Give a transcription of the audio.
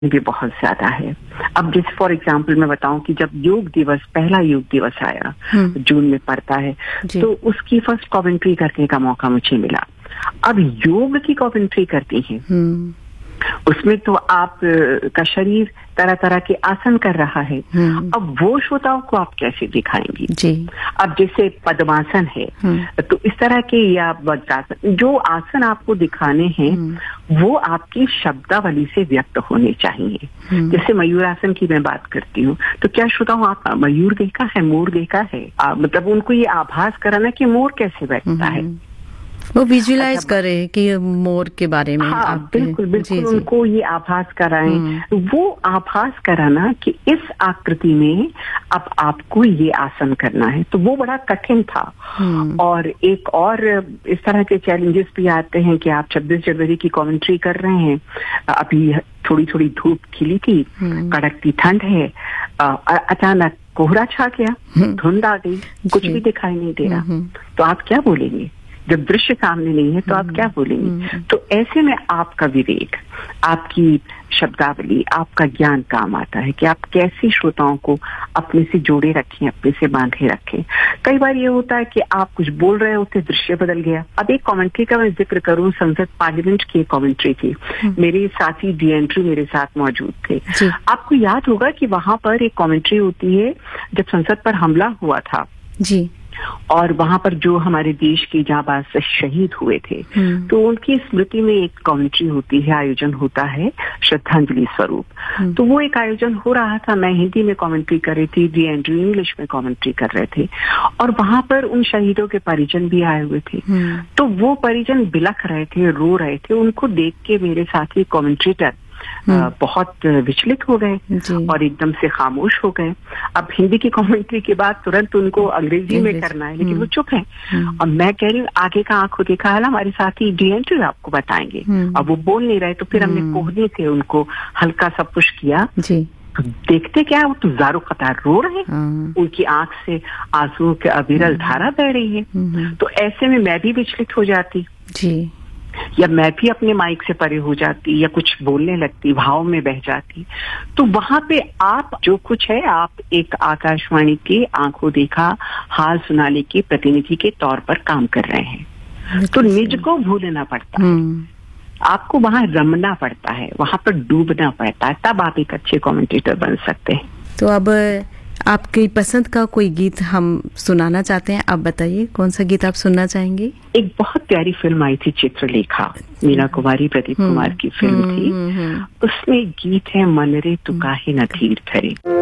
भी बहुत ज्यादा है। अब जैसे फॉर एग्जाम्पल मैं बताऊं कि जब योग दिवस, पहला योग दिवस आया, जून में पड़ता है, तो उसकी फर्स्ट कमेंट्री करने का मौका मुझे मिला। अब योग की कमेंट्री करती है, उसमें तो आप का शरीर तरह तरह के आसन कर रहा है। अब वो श्रोताओं को आप कैसे दिखाएंगी जी? अब जैसे पद्मासन है, तो इस तरह के या वज्रासन, जो आसन आपको दिखाने हैं वो आपकी शब्दावली से व्यक्त होने चाहिए। जैसे मयूरासन की मैं बात करती हूँ, तो क्या श्रोताओं आप मयूर देखा है, मोर देखा है? मतलब उनको ये आभास कराना कि मोर कैसे बैठता है, वो विजुअलाइज करें कि मोर के बारे में। हाँ, बिल्कुल बिल्कुल उनको ये आभास कराएं। वो आभास कराना कि इस आकृति में अब आपको ये आसन करना है, तो वो बड़ा कठिन था। और एक और इस तरह के चैलेंजेस भी आते हैं कि आप 26 जनवरी की कमेंट्री कर रहे हैं, अभी थोड़ी थोड़ी धूप खिली थी, कड़कती ठंड है, अचानक कोहरा छा गया, धुंध आ गई, कुछ भी दिखाई नहीं दे रहा, तो आप क्या बोलेंगे? जब दृश्य सामने नहीं है तो आप क्या बोलेंगे? तो ऐसे में आपका विवेक, आपकी शब्दावली, आपका ज्ञान काम आता है कि आप कैसे श्रोताओं को अपने से जोड़े रखें, अपने से बांधे रखें। कई बार ये होता है कि आप कुछ बोल रहे होते, दृश्य बदल गया। अब एक कमेंट्री का मैं जिक्र करूं, संसद पार्लियामेंट की कमेंट्री थी, मेरे साथी डी एंड्रू मेरे साथ मौजूद थे। आपको याद होगा कि वहां पर एक कमेंट्री होती है जब संसद पर हमला हुआ था जी, और वहां पर जो हमारे देश के जांबाज शहीद हुए थे, तो उनकी स्मृति में एक कमेंट्री होती है, आयोजन होता है श्रद्धांजलि स्वरूप। तो वो एक आयोजन हो रहा था, मैं हिंदी में कमेंट्री कर रही थी, डी एंड्रू इंग्लिश में कमेंट्री कर रहे थे, और वहां पर उन शहीदों के परिजन भी आए हुए थे। तो वो परिजन बिलख रहे थे, रो रहे थे। उनको देख के मेरे साथी कमेंट्रेटर बहुत विचलित हो गए और एकदम से खामोश हो गए। अब हिंदी की कमेंट्री के बाद तुरंत उनको अंग्रेजी में करना है, लेकिन वो चुप है। और मैं कह रही हूँ आगे का आंखों देखा है, हमारे साथी डी एंड्रू आपको बताएंगे। अब वो बोल नहीं रहे, तो फिर हमने कोहनी से उनको हल्का सा पुश किया। तो देखते क्या, वो तो ज़ारो कतार रो रहे हैं, उनकी आंख से आंसुओं की अविरल धारा बह रही है। तो ऐसे में मैं भी विचलित हो जाती जी, या मैं भी अपने माइक से परे हो जाती, या कुछ बोलने लगती, भाव में बह जाती। तो वहां पे आप जो कुछ है, आप एक आकाशवाणी के आंखों देखा हाल सुनाने के प्रतिनिधि के तौर पर काम कर रहे हैं। तो निज को भूलना पड़ता है, आपको वहां रमना पड़ता है, वहां पर डूबना पड़ता है, तब आप एक अच्छे कमेंटेटर बन सकते हैं। तो अब आपकी पसंद का कोई गीत हम सुनाना चाहते हैं, आप बताइए कौन सा गीत आप सुनना चाहेंगे? एक बहुत प्यारी फिल्म आई थी, चित्रलेखा, मीना कुमारी प्रदीप कुमार की फिल्म थी। उसमें गीत है, मन रे तू काहे न धीर धरे।